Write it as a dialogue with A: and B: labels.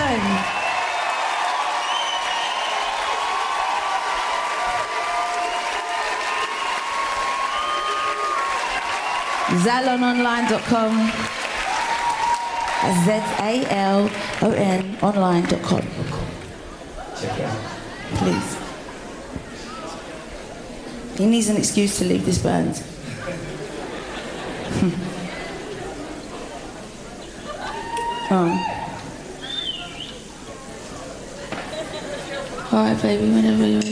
A: time. ZalonOnline.com. ZALON online.com.
B: Check it out.
A: Please. He needs an excuse to leave this band. Alright, baby, whenever you're ready.